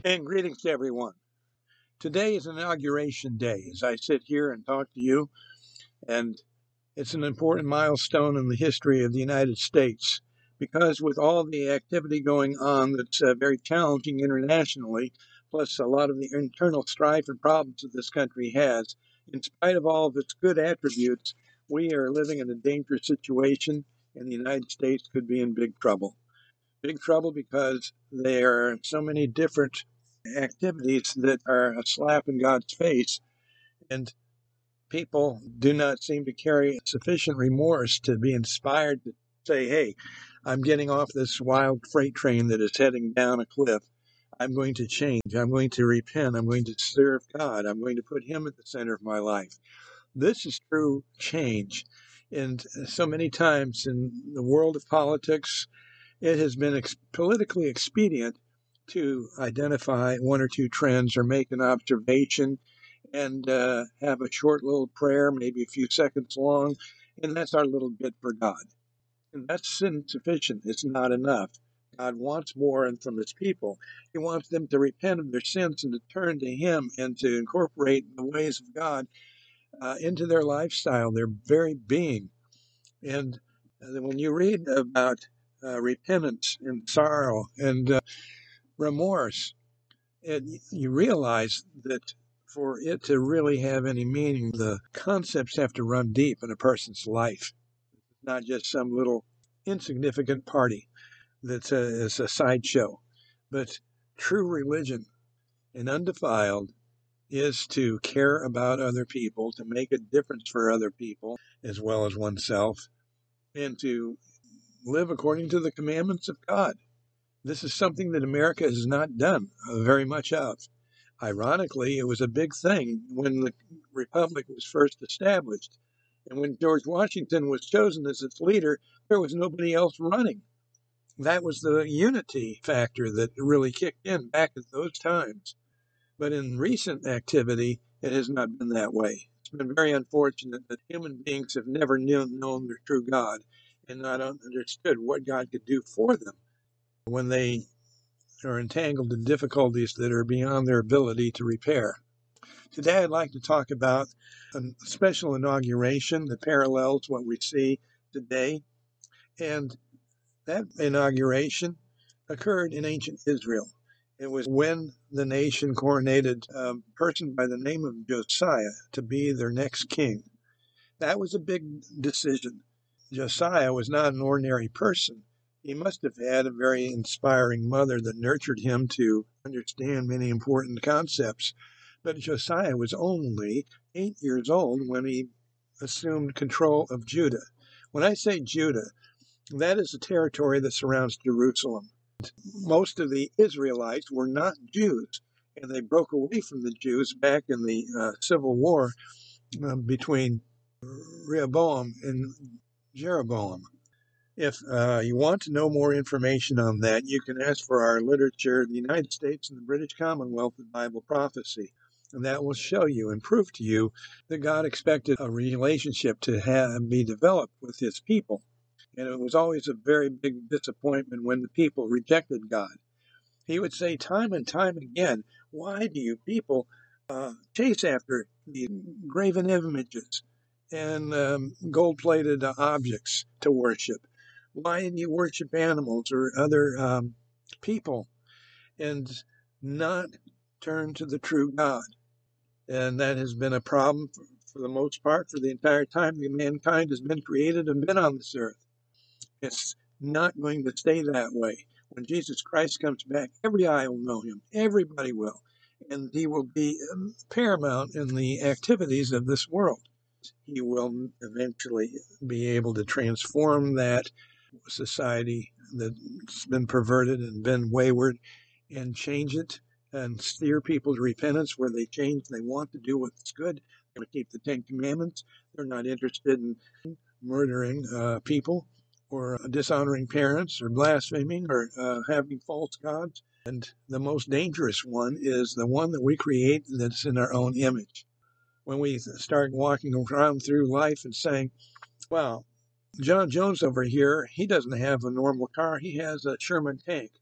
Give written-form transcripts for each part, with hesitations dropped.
And greetings to everyone. Today is Inauguration Day as I sit here and talk to you, and it's an important milestone in the history of the United States because with all the activity going on that's very challenging internationally, plus a lot of the internal strife and problems that this country has, in spite of all of its good attributes, we are living in a dangerous situation, and the United States could be in big trouble. Big trouble because there are so many different activities that are a slap in God's face, and people do not seem to carry sufficient remorse to be inspired to say, hey, I'm getting off this wild freight train that is heading down a cliff. I'm going to change. I'm going to repent. I'm going to serve God. I'm going to put Him at the center of my life. This is true change. And so many times in the world of politics, it has been politically expedient to identify one or two trends or make an observation and have a short little prayer, maybe a few seconds long, and that's our little bit for God. And that's insufficient. It's not enough. God wants more from His people. He wants them to repent of their sins and to turn to Him and to incorporate the ways of God into their lifestyle, their very being. And when you read about repentance and sorrow and remorse, you realize that for it to really have any meaning, the concepts have to run deep in a person's life, not just some little insignificant party that's is a sideshow. But true religion and undefiled is to care about other people, to make a difference for other people as well as oneself, and to live according to the commandments of God. This is something that America has not done very much of. Ironically, it was a big thing when the Republic was first established. And when George Washington was chosen as its leader, there was nobody else running. That was the unity factor that really kicked in back at those times. But in recent activity, it has not been that way. It's been very unfortunate that human beings have never known their true God and not understood what God could do for them when they are entangled in difficulties that are beyond their ability to repair. Today, I'd like to talk about a special inauguration that parallels what we see today. And that inauguration occurred in ancient Israel. It was when the nation coronated a person by the name of Josiah to be their next king. That was a big decision. Josiah was not an ordinary person. He must have had a very inspiring mother that nurtured him to understand many important concepts. But Josiah was only 8 years old when he assumed control of Judah. When I say Judah, that is the territory that surrounds Jerusalem. Most of the Israelites were not Jews, and they broke away from the Jews back in the civil war between Rehoboam and Jeroboam. If you want to know more information on that, you can ask for our literature, the United States and the British Commonwealth of Bible Prophecy. And that will show you and prove to you that God expected a relationship to be developed with His people. And it was always a very big disappointment when the people rejected God. He would say time and time again, why do you people chase after these graven images and gold-plated objects to worship? Why do you worship animals or other people and not turn to the true God? And that has been a problem for the most part for the entire time that mankind has been created and been on this earth. It's not going to stay that way. When Jesus Christ comes back, every eye will know Him. Everybody will. And He will be paramount in the activities of this world. He will eventually be able to transform that society that's been perverted and been wayward and change it and steer people to repentance where they change. They want to do what's good. They're going to keep the Ten Commandments. They're not interested in murdering people or dishonoring parents or blaspheming or having false gods. And the most dangerous one is the one that we create that's in our own image. When we start walking around through life and saying, well, John Jones over here, he doesn't have a normal car. He has a Sherman tank.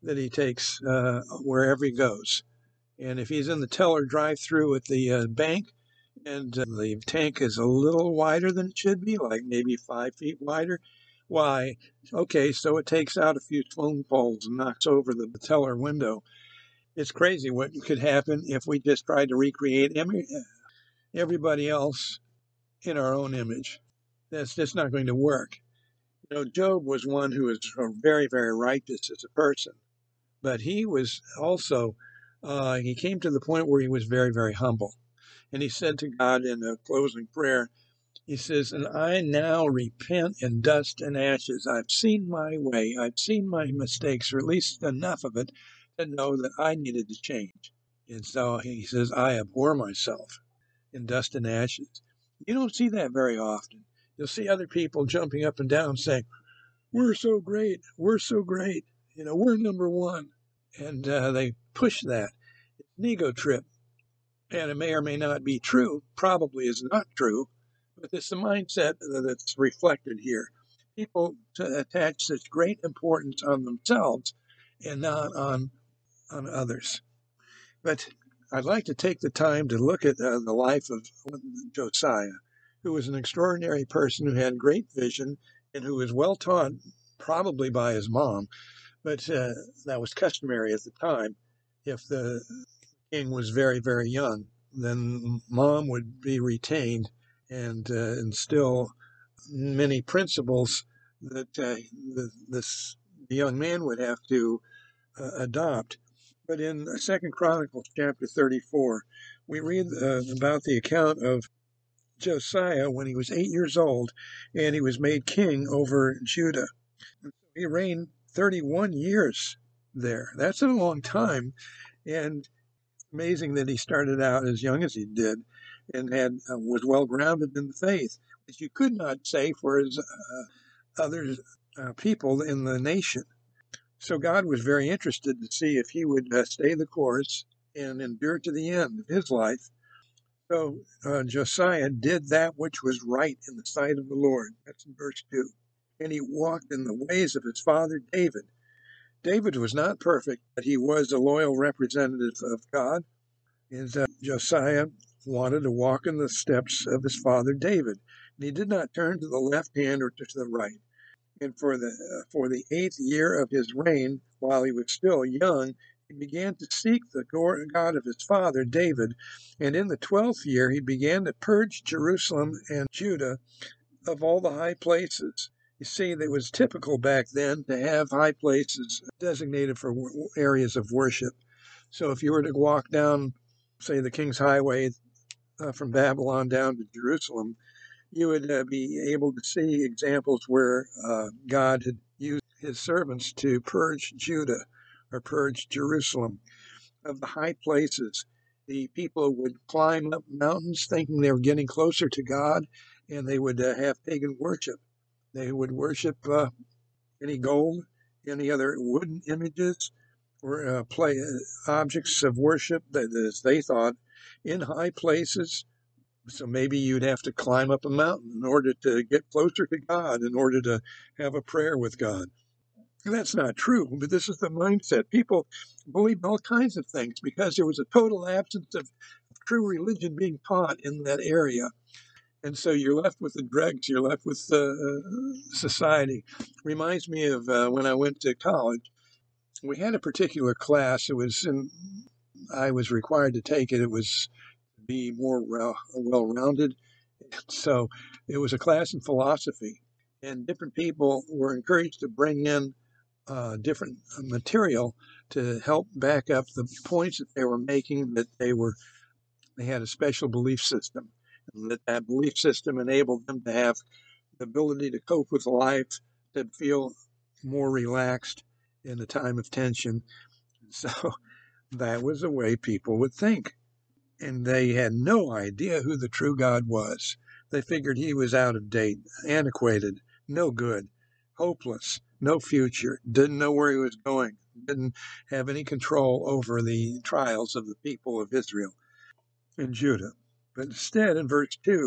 that he takes wherever he goes. And if he's in the teller drive-through at the bank, and the tank is a little wider than it should be, like maybe 5 feet wider, why, okay, so it takes out a few phone poles and knocks over the teller window. It's crazy what could happen if we just tried to recreate everybody else in our own image. That's just not going to work. Job was one who was very, very righteous as a person, but he was also, he came to the point where he was very, very humble. And he said to God in a closing prayer, he says, "And I now repent in dust and ashes. I've seen my way. I've seen my mistakes, or at least enough of it to know that I needed to change." And so he says, "I abhor myself in dust and ashes." You don't see that very often. You'll see other people jumping up and down saying, "We're so great. We're so great. We're number one." And they push that. It's an ego trip. And it may or may not be true, probably is not true, but it's the mindset that's reflected here. People attach such great importance on themselves and not on others. But I'd like to take the time to look at the life of Josiah, who was an extraordinary person who had great vision and who was well taught, probably by his mom, but that was customary at the time. If the king was very, very young, then mom would be retained and instill many principles that the young man would have to adopt. But in 2 Chronicles chapter 34, we read about the account of Josiah when he was 8 years old, and he was made king over Judah. He reigned 31 years there. That's a long time, and amazing that he started out as young as he did and was well grounded in the faith, which you could not say for his other people in the nation. So God was very interested to see if he would stay the course and endure to the end of his life. So Josiah did that which was right in the sight of the Lord. That's in verse 2. And he walked in the ways of his father David. David was not perfect, but he was a loyal representative of God. And Josiah wanted to walk in the steps of his father David, and he did not turn to the left hand or to the right. And for the 8th year of his reign, while he was still young, he began to seek the God of his father David. And in the 12th year, he began to purge Jerusalem and Judah of all the high places. You see, it was typical back then to have high places designated for areas of worship. So if you were to walk down, say, the King's Highway from Babylon down to Jerusalem, you would be able to see examples where God had used his servants to purge Judah or purge Jerusalem of the high places. The people would climb up mountains thinking they were getting closer to God, and they would have pagan worship. They would worship any gold, any other wooden images, or objects of worship that, as they thought, in high places. So maybe you'd have to climb up a mountain in order to get closer to God, in order to have a prayer with God. And that's not true, but this is the mindset. People believed all kinds of things because there was a total absence of true religion being taught in that area. And so you're left with the dregs, you're left with society. Reminds me of when I went to college. We had a particular class. I was required to take it. It was to be more well-rounded. So it was a class in philosophy, and different people were encouraged to bring in different material to help back up the points that they were making, that they had a special belief system, and that belief system enabled them to have the ability to cope with life, to feel more relaxed in a time of tension. So that was the way people would think. And they had no idea who the true God was. They figured he was out of date, antiquated, no good, hopeless, no future, didn't know where he was going, didn't have any control over the trials of the people of Israel and Judah. But instead, in verse 2,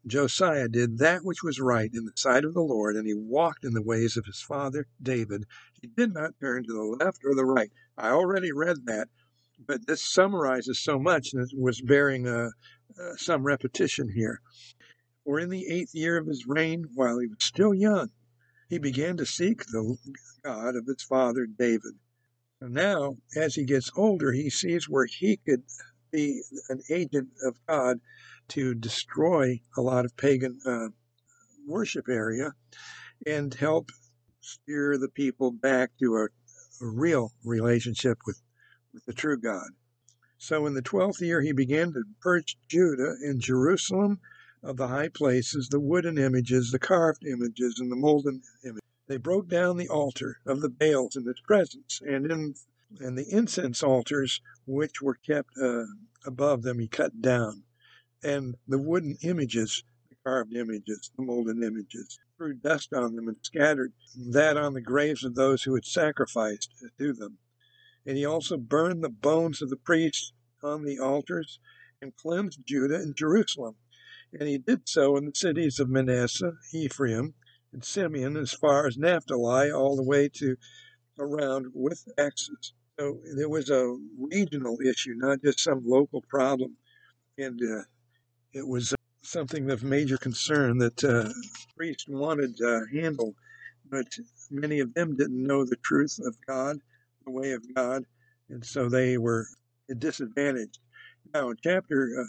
Josiah did that which was right in the sight of the Lord, and he walked in the ways of his father David. He did not turn to the left or the right. I already read that, but this summarizes so much and it was bearing some repetition here. For in the 8th year of his reign, while he was still young, he began to seek the God of his father David. So now, as he gets older, he sees where he could be an agent of God to destroy a lot of pagan worship area and help steer the people back to a real relationship with the true God. So in the 12th year, he began to purge Judah and Jerusalem of the high places, the wooden images, the carved images, and the molten images. They broke down the altar of the Baals in its presence, and the incense altars which were kept above them he cut down, and the wooden images, the carved images, the molten images, threw dust on them and scattered that on the graves of those who had sacrificed to them. And he also burned the bones of the priests on the altars and cleansed Judah and Jerusalem. And he did so in the cities of Manasseh, Ephraim, and Simeon, as far as Naphtali, all the way to around with axes. So there was a regional issue, not just some local problem. And it was something of major concern that priests wanted handled, but many of them didn't know the truth of God, the way of God, and so they were disadvantaged. Now, in chapter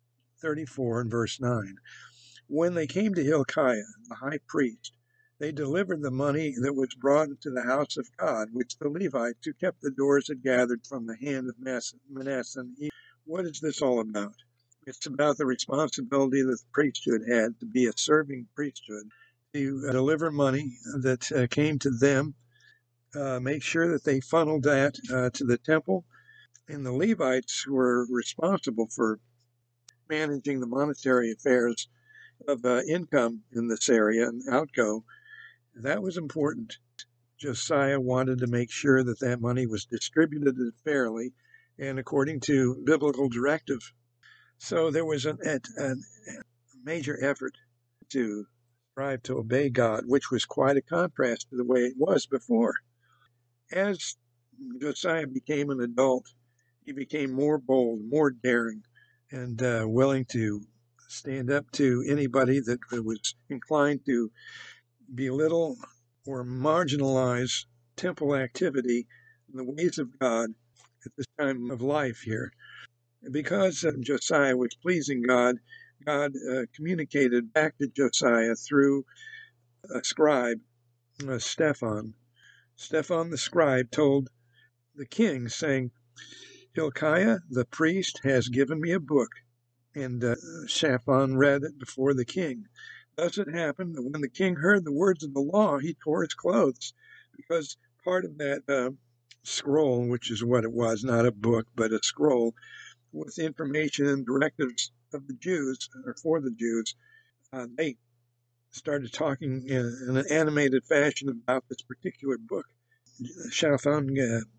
34 and verse 9, when they came to Hilkiah, the high priest, they delivered the money that was brought into the house of God, which the Levites who kept the doors had gathered from the hand of Manasseh. What is this all about? It's about the responsibility that the priesthood had to be a serving priesthood, to deliver money that came to them, make sure that they funneled that to the temple. And the Levites were responsible for managing the monetary affairs of income in this area and outgo. That was important. Josiah wanted to make sure that that money was distributed fairly and according to biblical directive. So there was a major effort to strive to obey God, which was quite a contrast to the way it was before. As Josiah became an adult, he became more bold, more daring, and willing to stand up to anybody that was inclined to belittle or marginalize temple activity in the ways of God at this time of life here. Because Josiah was pleasing God, God communicated back to Josiah through a scribe, Stephan. Stephan the scribe told the king, saying, Hilkiah the priest has given me a book. And Shaphan read it before the king. Thus it happened that when the king heard the words of the law, he tore his clothes, because part of that scroll, which is what it was, not a book, but a scroll, with information and directives of the Jews, or for the Jews, they started talking in an animated fashion about this particular book. Shaphan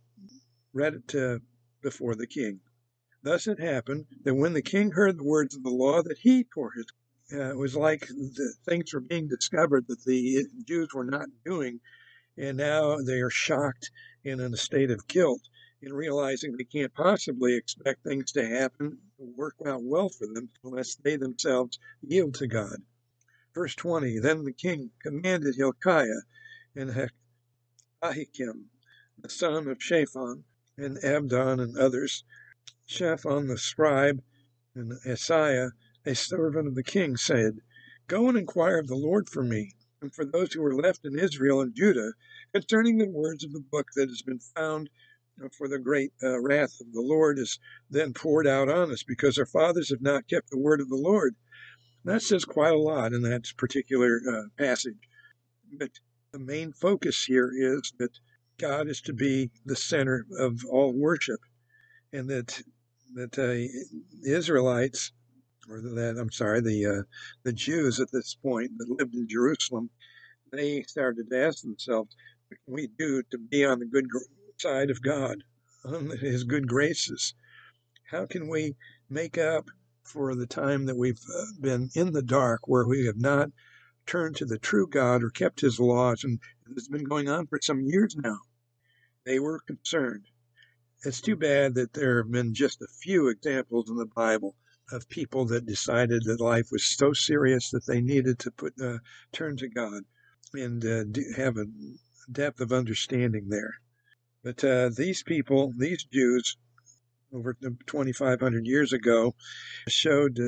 read it before the king. Thus it happened that when the king heard the words of the law, that he tore his. It was like the things were being discovered that the Jews were not doing, and now they are shocked and in a state of guilt in realizing they can't possibly expect things to happen, work out well for them, unless they themselves yield to God. Verse 20, then the king commanded Hilkiah and Ahikam, the son of Shaphan, and Abdon and others, Shaphan the scribe, and Asaiah, a servant of the king, said, go and inquire of the Lord for me, and for those who are left in Israel and Judah, concerning the words of the book that has been found, for the great wrath of the Lord is then poured out on us, because our fathers have not kept the word of the Lord. And that says quite a lot in that particular passage. But the main focus here is that God is to be the center of all worship, and that the Israelites, or the Jews at this point that lived in Jerusalem, they started to ask themselves, what can we do to be on the good side of God, on his good graces? How can we make up for the time that we've been in the dark, where we have not turned to the true God or kept his laws, and it's been going on for some years now. They were concerned. It's too bad that there have been just a few examples in the Bible of people that decided that life was so serious that they needed to turn to God and have a depth of understanding there. But these people, these Jews, over 2,500 years ago, showed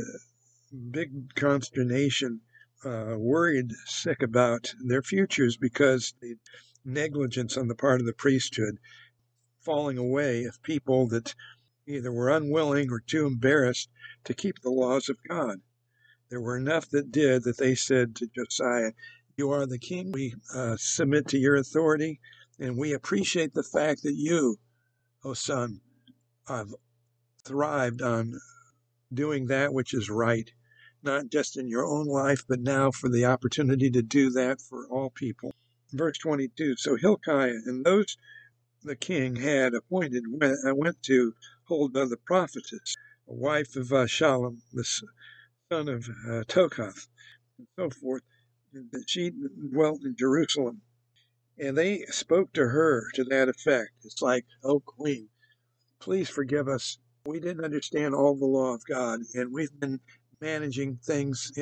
big consternation, worried sick about their futures because the negligence on the part of the priesthood, falling away of people that either were unwilling or too embarrassed to keep the laws of God. There were enough that did that they said to Josiah, "You are the king. We submit to your authority, and we appreciate the fact that you, O son, have thrived on doing that which is right, not just in your own life, but now for the opportunity to do that for all people." Verse 22, so Hilkiah and those the king had appointed went to Huldah the prophetess, a wife of Shallum, the son of Tokath, and so forth. And she dwelt in Jerusalem. And they spoke to her to that effect. It's like, "Oh, queen, please forgive us. We didn't understand all the law of God, and we've been managing things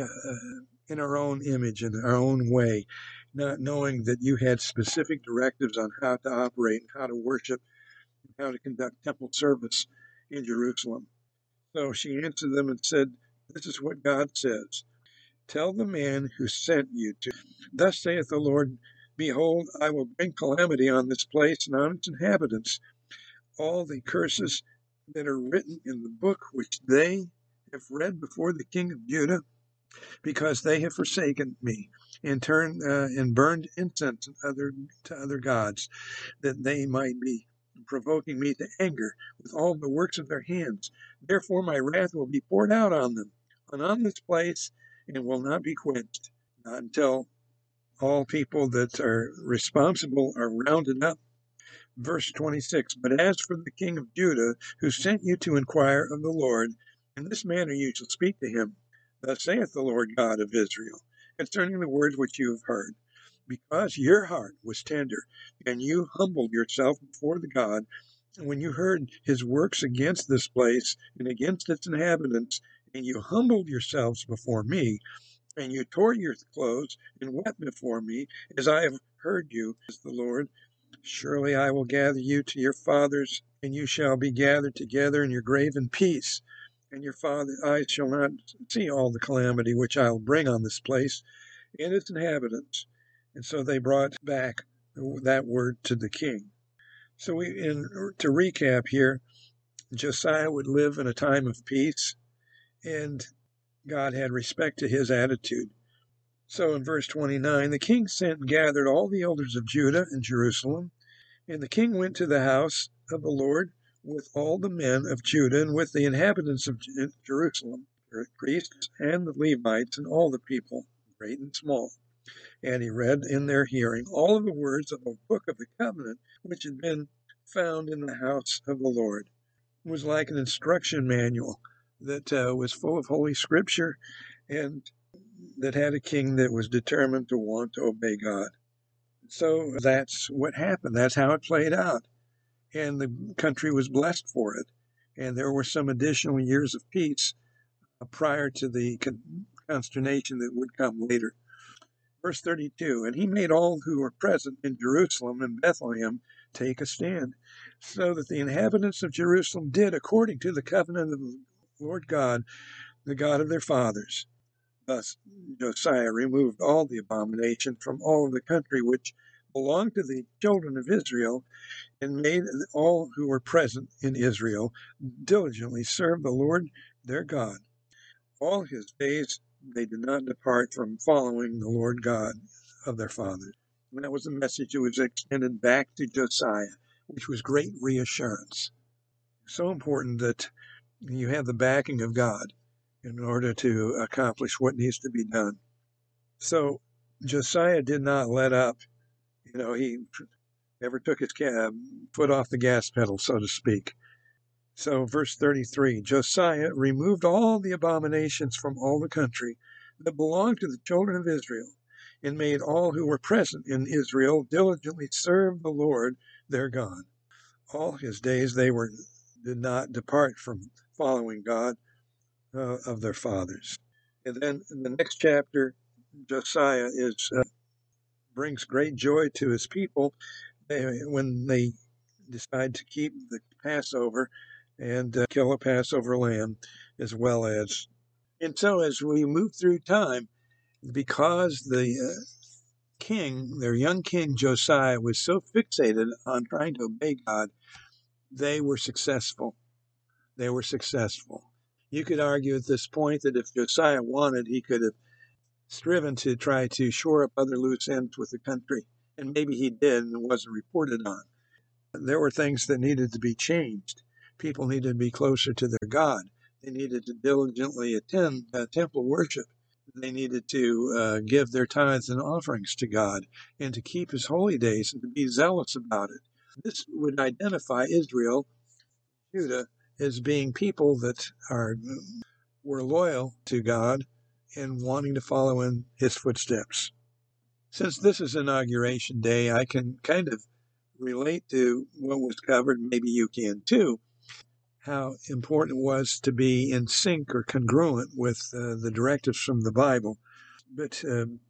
in our own image, in our own way, not knowing that you had specific directives on how to operate, and how to worship, and how to conduct temple service in Jerusalem." So she answered them and said, "This is what God says. Tell the man who sent you to, thus saith the Lord, behold, I will bring calamity on this place and on its inhabitants. All the curses that are written in the book which they have read before the king of Judah, because they have forsaken me and turned and burned incense to other gods, that they might be provoking me to anger with all the works of their hands. Therefore my wrath will be poured out on them and on this place, and will not be quenched, not until all people that are responsible are rounded up." Verse 26, but as for the king of Judah, who sent you to inquire of the Lord, in this manner you shall speak to him. Thus saith the Lord God of Israel, concerning the words which you have heard. Because your heart was tender, and you humbled yourself before the God, and when you heard his works against this place and against its inhabitants, and you humbled yourselves before me, and you tore your clothes and wept before me, as I have heard you, says the Lord, surely I will gather you to your fathers, and you shall be gathered together in your grave in peace, and your father's eyes shall not see all the calamity which I will bring on this place and its inhabitants. And so they brought back that word to the king. So to recap here, Josiah would live in a time of peace, and God had respect to his attitude. So in verse 29, the king sent and gathered all the elders of Judah and Jerusalem, and the king went to the house of the Lord with all the men of Judah and with the inhabitants of Jerusalem, the priests and the Levites and all the people, great and small. And he read in their hearing all of the words of the book of the covenant which had been found in the house of the Lord. It was like an instruction manual that was full of Holy Scripture, and that had a king that was determined to want to obey God. So that's what happened. That's how it played out. And the country was blessed for it. And there were some additional years of peace prior to the consternation that would come later. Verse 32, and he made all who were present in Jerusalem and Bethlehem take a stand, so that the inhabitants of Jerusalem did according to the covenant of the Lord God, the God of their fathers. Thus Josiah removed all the abomination from all of the country which belonged to the children of Israel, and made all who were present in Israel diligently serve the Lord their God. All his days they did not depart from following the Lord God of their fathers. And that was the message that was extended back to Josiah, which was great reassurance. So important that you have the backing of God in order to accomplish what needs to be done. So Josiah did not let up. He never took his foot off the gas pedal, so to speak. So, verse 33, Josiah removed all the abominations from all the country that belonged to the children of Israel, and made all who were present in Israel diligently serve the Lord their God. All his days did not depart from following God of their fathers. And then in the next chapter, Josiah brings great joy to his people when they decide to keep the Passover and kill a Passover lamb as well as. And so as we move through time, because the their young king Josiah, was so fixated on trying to obey God, they were successful. They were successful. You could argue at this point that if Josiah wanted, he could have striven to try to shore up other loose ends with the country, and maybe he did and it wasn't reported on. There were things that needed to be changed. People needed to be closer to their God. They needed to diligently attend temple worship. They needed to give their tithes and offerings to God and to keep his holy days and to be zealous about it. This would identify Israel, Judah, as being people that were loyal to God and wanting to follow in his footsteps. Since this is Inauguration Day, I can kind of relate to what was covered, maybe you can too, how important it was to be in sync or congruent with the directives from the Bible. But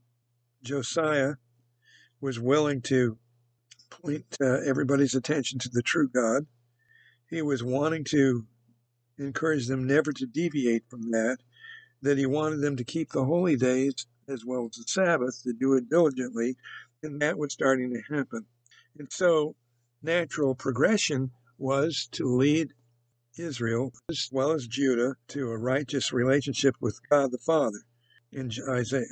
Josiah was willing to point everybody's attention to the true God. He was wanting to encourage them never to deviate from that he wanted them to keep the holy days as well as the Sabbath, to do it diligently, and that was starting to happen. And so natural progression was to lead Israel as well as Judah to a righteous relationship with God the Father. In Isaiah,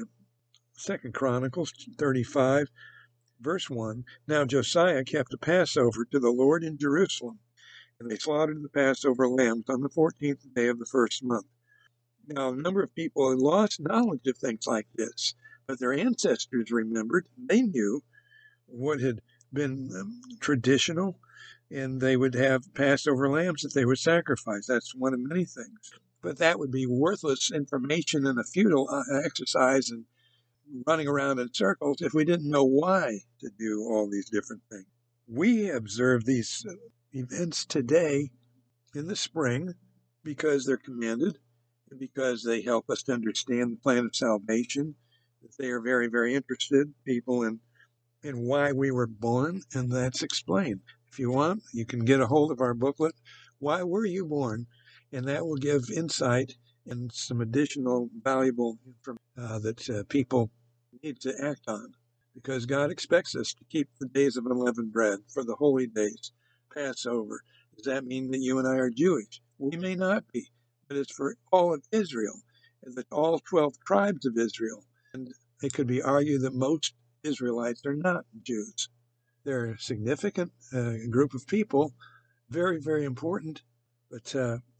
2 Chronicles 35, verse 1, Now Josiah kept a Passover to the Lord in Jerusalem, and they slaughtered the Passover lambs on the 14th day of the first month. Now, a number of people had lost knowledge of things like this, but their ancestors remembered. They knew what had been traditional, and they would have Passover lambs that they would sacrifice. That's one of many things. But that would be worthless information and a futile exercise and running around in circles if we didn't know why to do all these different things. We observe these events today in the spring because they're commanded, because they help us to understand the plan of salvation, that they are very, very interested people in why we were born, and that's explained. If you want, you can get a hold of our booklet, Why Were You Born? And that will give insight and some additional valuable information that people need to act on, because God expects us to keep the days of unleavened bread for the holy days, Passover. Does that mean that you and I are Jewish? We may not be, but it's for all of Israel, and that all 12 tribes of Israel. And it could be argued that most Israelites are not Jews. They're a significant group of people, very, very important, but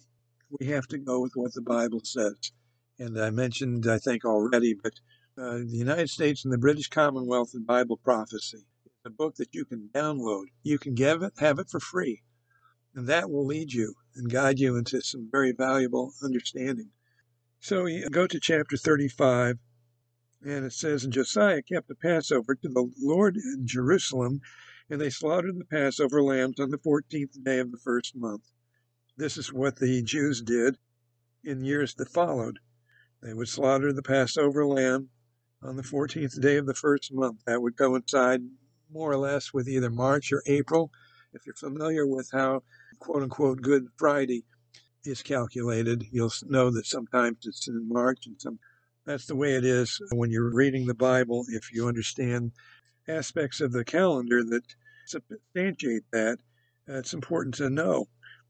we have to go with what the Bible says. And I mentioned, I think already, but the United States and the British Commonwealth and Bible Prophecy, a book that you can download. You can have it for free, and that will lead you and guide you into some very valuable understanding. So you go to chapter 35, and it says, And Josiah kept the Passover to the Lord in Jerusalem, and they slaughtered the Passover lambs on the 14th day of the first month. This is what the Jews did in years that followed. They would slaughter the Passover lamb on the 14th day of the first month. That would coincide more or less with either March or April. If you're familiar with how, quote-unquote, Good Friday is calculated, you'll know that sometimes it's in March, and that's the way it is when you're reading the Bible. If you understand aspects of the calendar that substantiate that, it's important to know.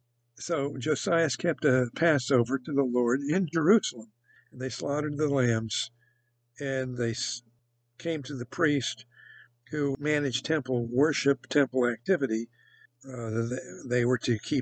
So Josiah kept a Passover to the Lord in Jerusalem, and they slaughtered the lambs, and they came to the priest who managed temple worship, temple activity. They were to keep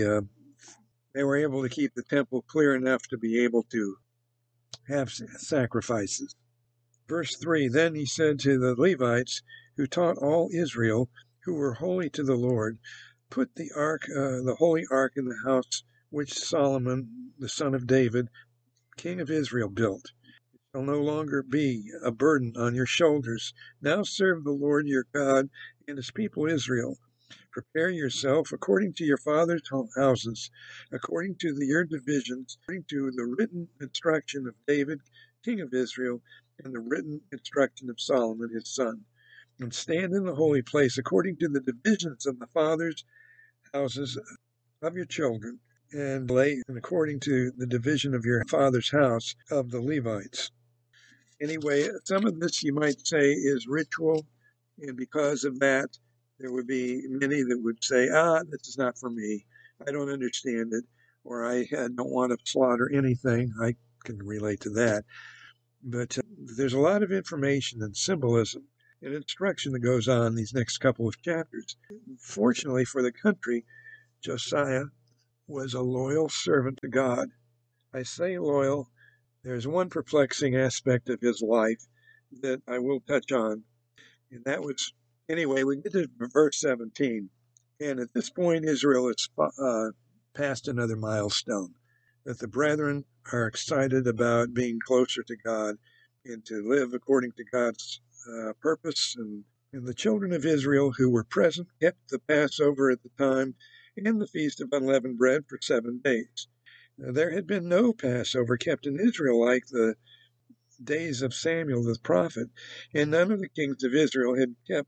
they were able to keep the temple clear enough to be able to have sacrifices. Verse 3, Then he said to the Levites who taught all Israel, who were holy to the Lord, put the ark, the holy ark, in the house which Solomon, the son of David, king of Israel, built. It shall no longer be a burden on your shoulders. Now serve the Lord your God and his people Israel. Prepare yourself according to your father's houses, according to your divisions, according to the written instruction of David, king of Israel, and the written instruction of Solomon his son. And stand in the holy place according to the divisions of the fathers' houses of your children, and according to the division of your father's house of the Levites. Anyway, some of this you might say is ritual, and because of that, there would be many that would say, this is not for me. I don't understand it, or I don't want to slaughter anything. I can relate to that. But there's a lot of information and symbolism and instruction that goes on these next couple of chapters. Fortunately for the country, Josiah was a loyal servant to God. I say loyal. There's one perplexing aspect of his life that I will touch on, and that was, anyway, we get to verse 17, and at this point, Israel has passed another milestone, that the brethren are excited about being closer to God and to live according to God's purpose. And the children of Israel who were present kept the Passover at the time and the Feast of Unleavened Bread for 7 days. There had been no Passover kept in Israel like the days of Samuel the prophet, and none of the kings of Israel had kept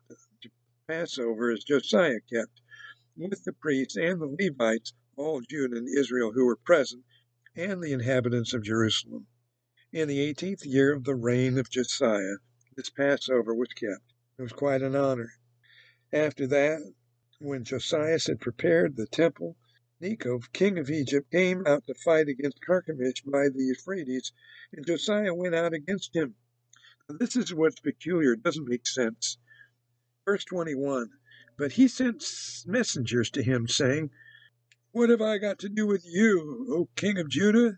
Passover as Josiah kept, with the priests and the Levites, all Judah and Israel who were present, and the inhabitants of Jerusalem. In the 18th year of the reign of Josiah, this Passover was kept. It was quite an honor. After that, when Josiah had prepared the temple, Necho, king of Egypt, came out to fight against Carchemish by the Euphrates, and Josiah went out against him. Now, this is what's peculiar. It doesn't make sense. Verse 21, but he sent messengers to him, saying, what have I got to do with you, O king of Judah?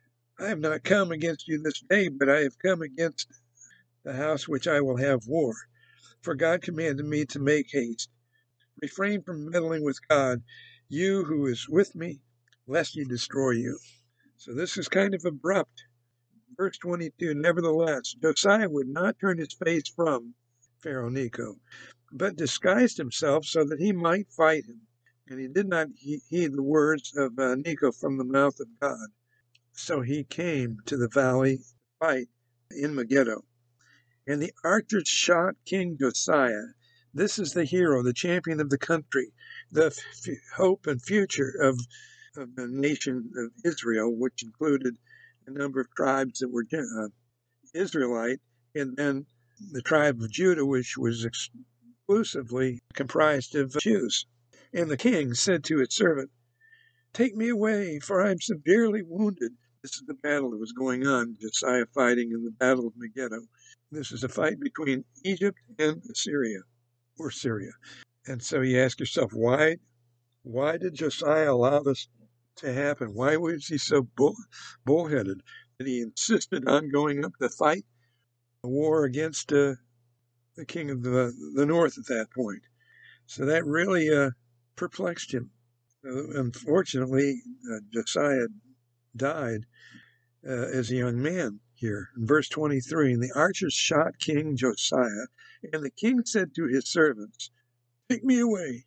I have not come against you this day, but I have come against the house which I will have war. For God commanded me to make haste. Refrain from meddling with God, you who is with me, lest he destroy you. So this is kind of abrupt. Verse 22, nevertheless, Josiah would not turn his face from Pharaoh Necho, but disguised himself so that he might fight him. And he did not heed the words of Necho from the mouth of God. So he came to the valley to fight in Megiddo. And the archers shot King Josiah. This is the hero, the champion of the country, the hope and future of the nation of Israel, which included a number of tribes that were Israelite, and then the tribe of Judah, which was exclusively comprised of Jews. And the king said to his servant, take me away, for I am severely wounded. This is the battle that was going on, Josiah fighting in the Battle of Megiddo. This is a fight between Egypt and Syria. And so you ask yourself, why did Josiah allow this to happen? Why was he so bullheaded that he insisted on going up to fight a war against the king of the north at that point? So that really perplexed him. Unfortunately, Josiah died as a young man here. In verse 23, and the archers shot King Josiah, and the king said to his servants, take me away,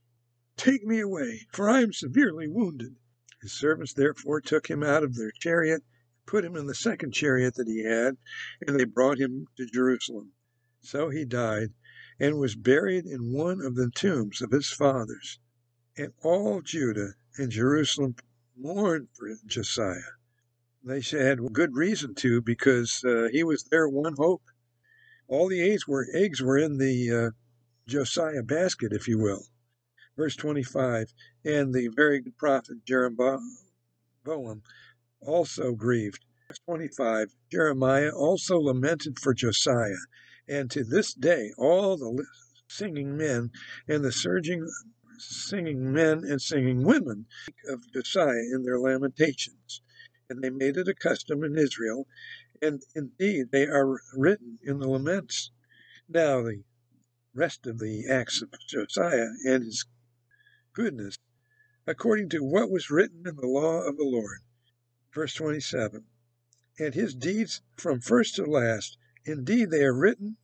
for I am severely wounded. His servants therefore took him out of their chariot, put him in the second chariot that he had, and they brought him to Jerusalem. So he died, and was buried in one of the tombs of his fathers. And all Judah and Jerusalem mourned for Josiah. They had good reason to, because he was their one hope. All the eggs were in the Josiah basket, if you will. Verse 25, and the very good prophet Jeroboam also grieved. Verse 25, Jeremiah also lamented for Josiah, and to this day all the singing men and the singing men and singing women of Josiah in their lamentations. And they made it a custom in Israel, and indeed they are written in the laments. Now the rest of the acts of Josiah and his goodness, according to what was written in the law of the Lord. Verse 27. And his deeds from first to last, indeed they are written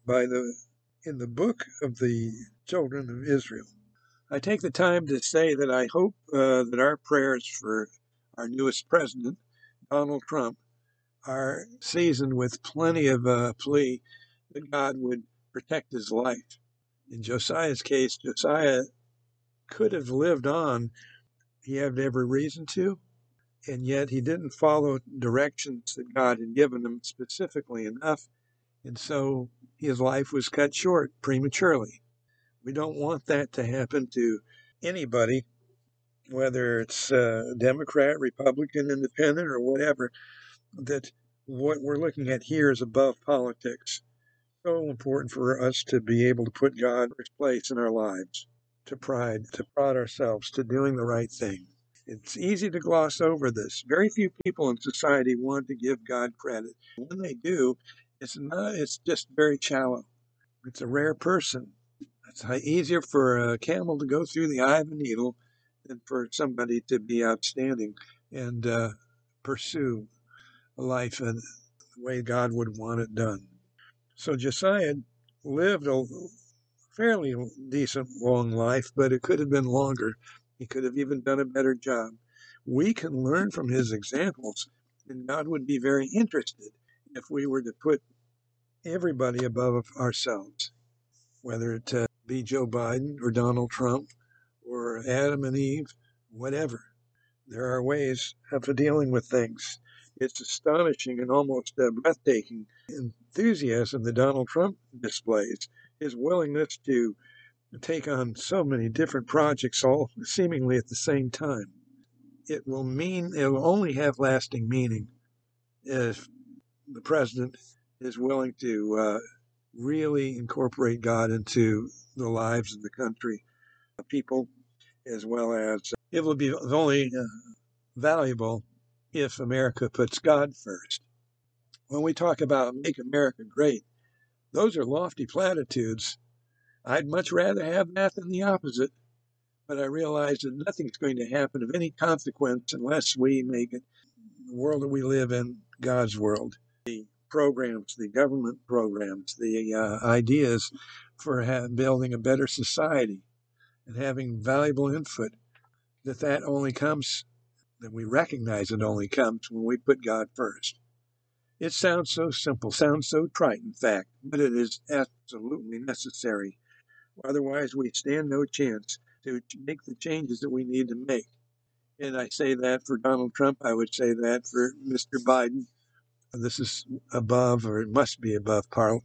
in the book of the children of Israel. I take the time to say that I hope that our prayers for our newest president, Donald Trump, are seasoned with plenty of plea that God would protect his life. In Josiah's case, Josiah could have lived on. He had every reason to, and yet he didn't follow directions that God had given him specifically enough, and so his life was cut short prematurely. We don't want that to happen to anybody, whether it's Democrat, Republican, Independent, or whatever, that what we're looking at here is above politics. So important for us to be able to put God in first place in our lives, to prod ourselves to doing the right thing. It's easy to gloss over this. Very few people in society want to give God credit. When they do, it's just very shallow. It's a rare person. It's easier for a camel to go through the eye of a needle than for somebody to be outstanding and pursue a life in the way God would want it done. So Josiah lived a fairly decent long life, but it could have been longer. He could have even done a better job. We can learn from his examples, and God would be very interested if we were to put everybody above ourselves, whether it be Joe Biden or Donald Trump or Adam and Eve, whatever. There are ways of dealing with things. It's astonishing and almost breathtaking enthusiasm that Donald Trump displays, his willingness to take on so many different projects all seemingly at the same time. It will only have lasting meaning if the president is willing to really incorporate God into the lives of the country, the people, as well as it will be only valuable if America puts God first. When we talk about make America great, those are lofty platitudes. I'd much rather have that than the opposite, but I realize that nothing's going to happen of any consequence unless we make it the world that we live in God's world. The programs, the government programs, the ideas for building a better society and having valuable input, that only comes, that we recognize it only comes when we put God first. It sounds so simple, sounds so trite, in fact, but it is absolutely necessary. Otherwise, we stand no chance to make the changes that we need to make. And I say that for Donald Trump. I would say that for Mr. Biden. This is above, or it must be above party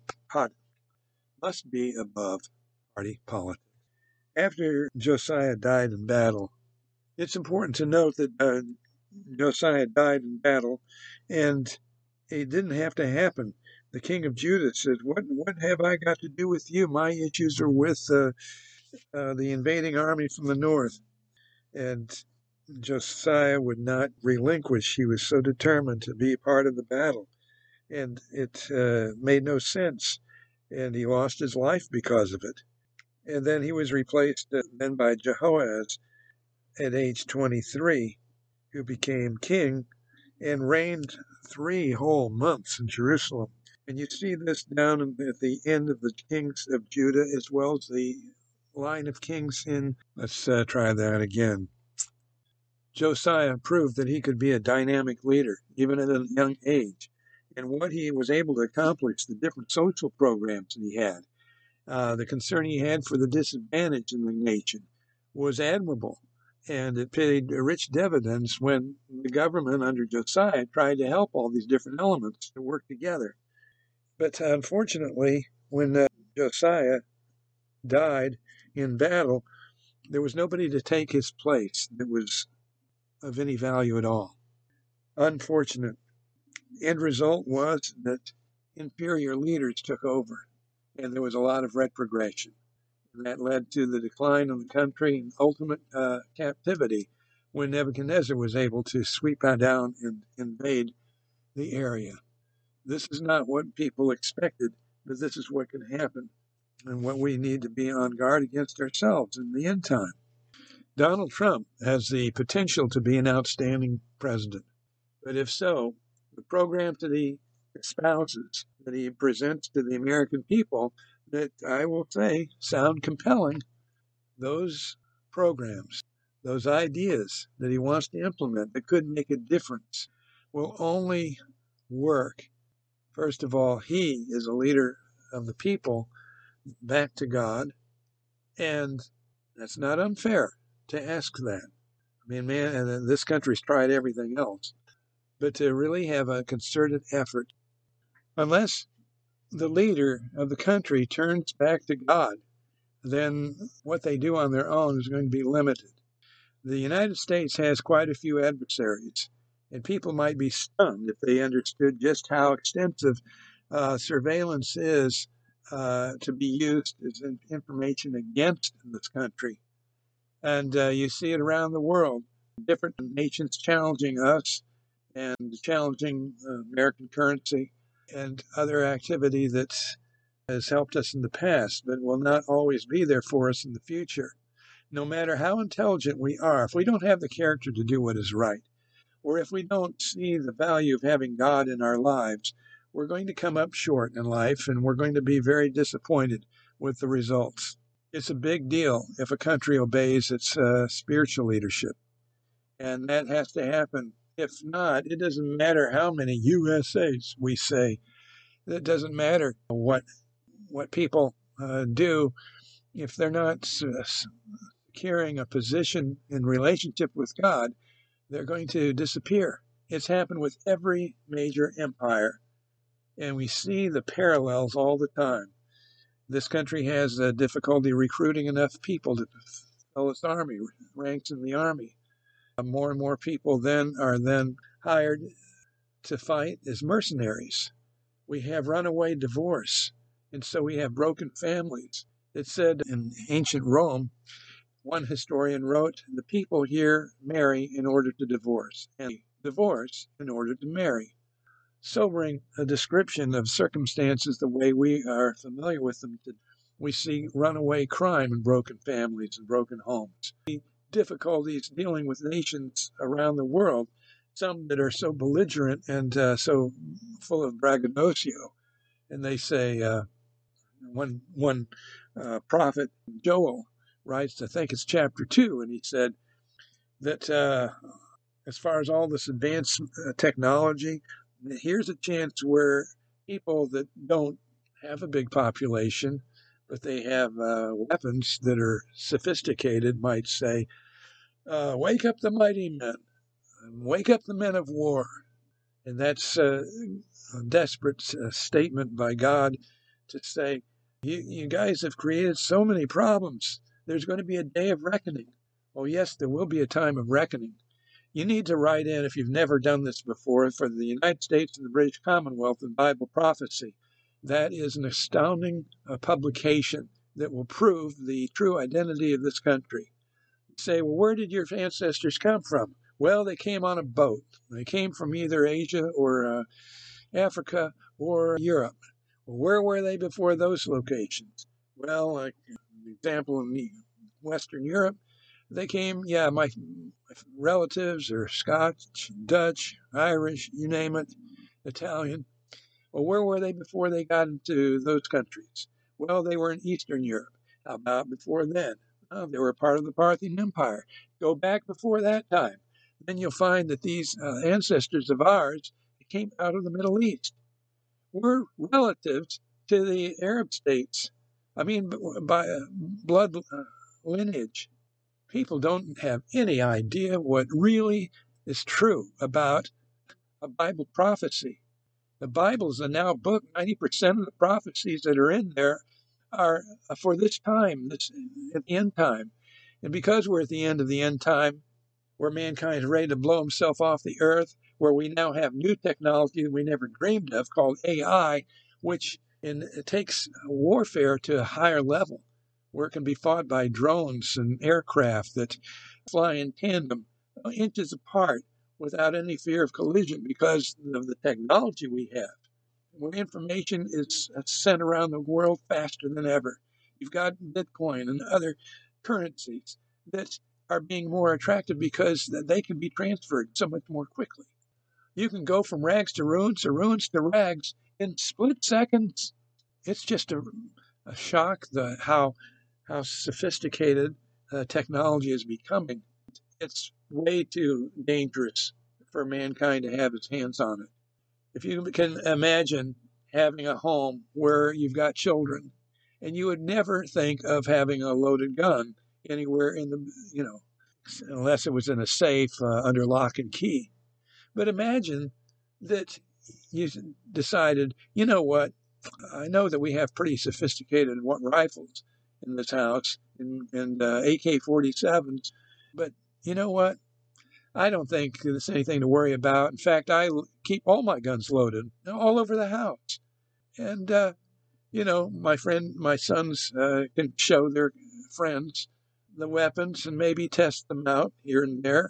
politics. After Josiah died in battle, it's important to note that Josiah died in battle, and it didn't have to happen. The king of Judah said, "What have I got to do with you? My issues are with the invading army from the north." And Josiah would not relinquish. He was so determined to be part of the battle. And it made no sense. And he lost his life because of it. And then he was replaced then by Jehoahaz at age 23, who became king and reigned 3 whole months in Jerusalem. And you see this down at the end of the kings of Judah, as well as the line of kings in, let's try that again. Josiah proved that he could be a dynamic leader, even at a young age. And what he was able to accomplish, the different social programs that he had, the concern he had for the disadvantaged in the nation, was admirable. And it paid rich dividends when the government under Josiah tried to help all these different elements to work together. But unfortunately, when Josiah died in battle, there was nobody to take his place that was of any value at all. Unfortunate. End result was that inferior leaders took over, and there was a lot of retrogression. And that led to the decline of the country and ultimate captivity when Nebuchadnezzar was able to sweep down and invade the area. This is not what people expected, but this is what can happen and what we need to be on guard against ourselves in the end time. Donald Trump has the potential to be an outstanding president. But if so, the programs that he espouses, that he presents to the American people, that I will say sound compelling, those programs, those ideas that he wants to implement that could make a difference will only work. First of all, he is a leader of the people back to God, and that's not unfair to ask that. I mean, man, this country's tried everything else, but to really have a concerted effort, unless the leader of the country turns back to God, then what they do on their own is going to be limited. The United States has quite a few adversaries, and people might be stunned if they understood just how extensive surveillance is to be used as information against this country. And you see it around the world. Different nations challenging us and challenging American currency and other activity that has helped us in the past, but will not always be there for us in the future. No matter how intelligent we are, if we don't have the character to do what is right, or if we don't see the value of having God in our lives, we're going to come up short in life and we're going to be very disappointed with the results. It's a big deal if a country obeys its spiritual leadership, and that has to happen. If not, it doesn't matter how many USAs we say. It doesn't matter what people do if they're not securing a position in relationship with God. They're going to disappear. It's happened with every major empire, and we see the parallels all the time. This country has difficulty recruiting enough people to fill its army, ranks in the army. More and more people then are hired to fight as mercenaries. We have runaway divorce, and so we have broken families. It said in ancient Rome, one historian wrote, the people here marry in order to divorce, and divorce in order to marry. Sobering a description of circumstances the way we are familiar with them. We see runaway crime and broken families and broken homes. We see difficulties dealing with nations around the world, some that are so belligerent and so full of braggadocio. And they say, one prophet, Joel, writes, I think it's chapter 2, and he said that as far as all this advanced technology, here's a chance where people that don't have a big population, but they have weapons that are sophisticated, might say, wake up the mighty men, wake up the men of war. And that's a desperate statement by God to say, you guys have created so many problems. There's going to be a day of reckoning. Oh, yes, there will be a time of reckoning. You need to write in, if you've never done this before, for the United States and the British Commonwealth in Bible prophecy. That is an astounding publication that will prove the true identity of this country. You say, well, where did your ancestors come from? Well, they came on a boat. They came from either Asia or Africa or Europe. Well, where were they before those locations? Well, like an example in Western Europe, they came, my relatives are Scotch, Dutch, Irish, you name it, Italian. Well, where were they before they got into those countries? Well, they were in Eastern Europe. How about before then? They were part of the Parthian Empire. Go back before that time. Then you'll find that these ancestors of ours came out of the Middle East. We're relatives to the Arab states. I mean, by blood lineage. People don't have any idea what really is true about a Bible prophecy. The Bible is a now book. 90% of the prophecies that are in there are for this time, this at the end time. And because we're at the end of the end time, where mankind is ready to blow himself off the earth, where we now have new technology that we never dreamed of called AI, which it takes warfare to a higher level, where it can be fought by drones and aircraft that fly in tandem, inches apart, without any fear of collision because of the technology we have. Where information is sent around the world faster than ever. You've got Bitcoin and other currencies that are being more attractive because they can be transferred so much more quickly. You can go from rags to ruins to rags in split seconds. It's just a shock how sophisticated technology is becoming. It's way too dangerous for mankind to have its hands on it. If you can imagine having a home where you've got children, and you would never think of having a loaded gun anywhere in the, unless it was in a safe under lock and key. But imagine that you decided, you know what, I know that we have pretty sophisticated rifles in this house and AK-47s, but you know what? I don't think there's anything to worry about. In fact, I keep all my guns loaded all over the house. And, my sons can show their friends the weapons and maybe test them out here and there.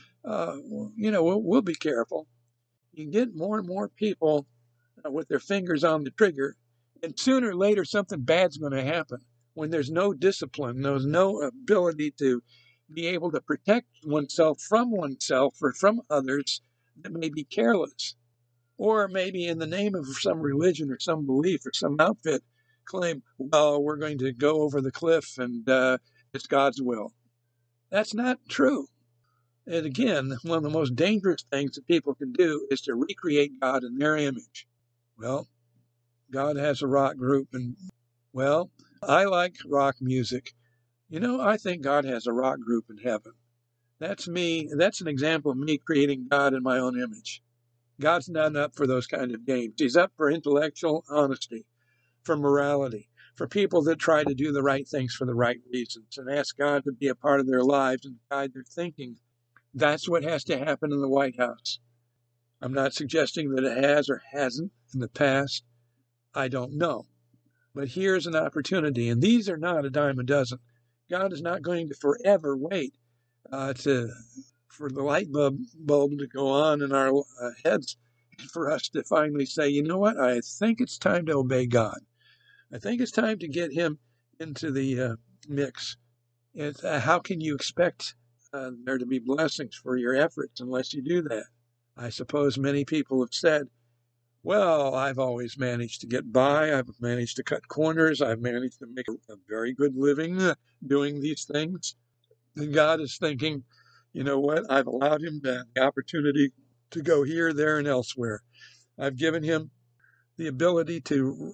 We'll be careful. You get more and more people with their fingers on the trigger, and sooner or later something bad's going to happen when there's no discipline, there's no ability to be able to protect oneself or from others that may be careless, or maybe in the name of some religion or some belief or some outfit claim, well, we're going to go over the cliff and it's God's will. That's not true. And again, one of the most dangerous things that people can do is to recreate God in their image. Well, God has a rock group, and, well, I like rock music. I think God has a rock group in heaven. That's me. That's an example of me creating God in my own image. God's not up for those kind of games. He's up for intellectual honesty, for morality, for people that try to do the right things for the right reasons and ask God to be a part of their lives and guide their thinking. That's what has to happen in the White House. I'm not suggesting that it has or hasn't in the past. I don't know. But here's an opportunity, and these are not a dime a dozen. God is not going to forever wait for the light bulb to go on in our heads for us to finally say, you know what, I think it's time to obey God. I think it's time to get him into the mix. How can you expect there to be blessings for your efforts unless you do that? I suppose many people have said, well, I've always managed to get by. I've managed to cut corners. I've managed to make a very good living doing these things. And God is thinking, you know what? I've allowed him the opportunity to go here, there, and elsewhere. I've given him the ability to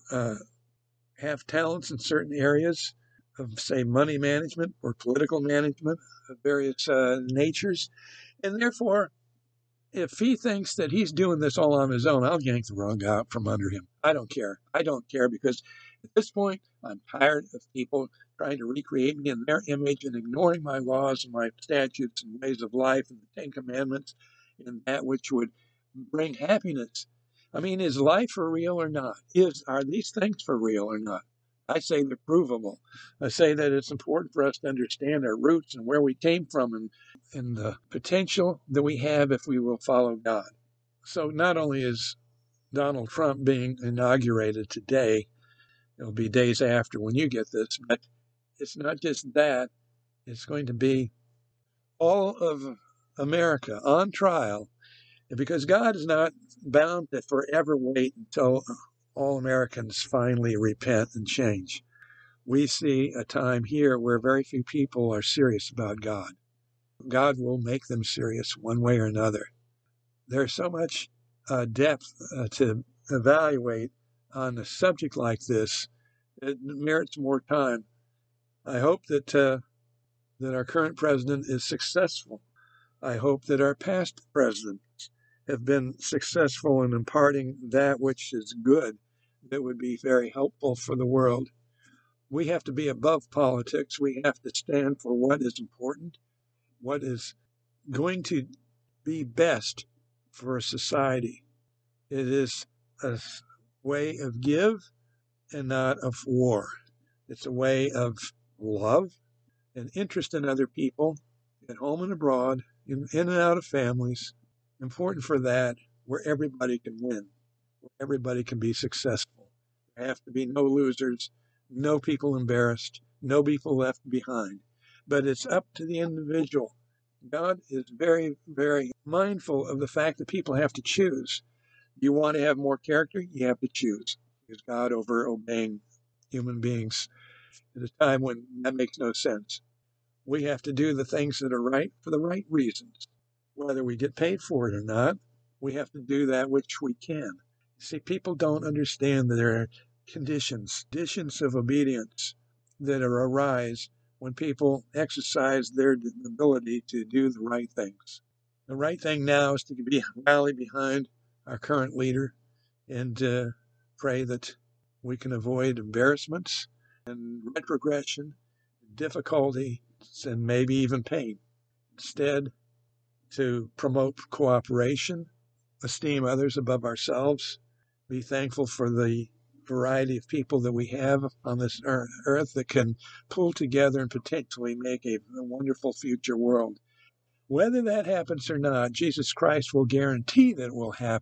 have talents in certain areas of, say, money management or political management of various natures. And therefore, if he thinks that he's doing this all on his own, I'll yank the rug out from under him. I don't care. I don't care because at this point, I'm tired of people trying to recreate me in their image and ignoring my laws and my statutes and ways of life and the Ten Commandments and that which would bring happiness. I mean, is life for real or not? Are these things for real or not? I say they're provable. I say that it's important for us to understand our roots and where we came from and the potential that we have if we will follow God. So not only is Donald Trump being inaugurated today, it'll be days after when you get this, but it's not just that. It's going to be all of America on trial because God is not bound to forever wait until all Americans finally repent and change. We see a time here where very few people are serious about God. God will make them serious one way or another. There's so much depth to evaluate on a subject like this. It merits more time. I hope that our current president is successful. I hope that our past presidents have been successful in imparting that which is good that would be very helpful for the world. We have to be above politics. We have to stand for what is important, what is going to be best for a society. It is a way of give and not of war. It's a way of love and interest in other people, at home and abroad, in and out of families. Important for that, where everybody can win, where everybody can be successful. There have to be no losers, no people embarrassed, no people left behind. but it's up to the individual. God is very, very mindful of the fact that people have to choose. You want to have more character, you have to choose. Choose God over obeying human beings at a time when that makes no sense. We have to do the things that are right for the right reasons. Whether we get paid for it or not, we have to do that which we can. See, people don't understand that there are conditions of obedience that arise when people exercise their ability to do the right things. The right thing now is to rally behind our current leader and pray that we can avoid embarrassments and retrogression, difficulty, and maybe even pain. Instead, to promote cooperation, esteem others above ourselves, be thankful for the variety of people that we have on this earth that can pull together and potentially make a wonderful future world. Whether that happens or not, Jesus Christ will guarantee that it will happen.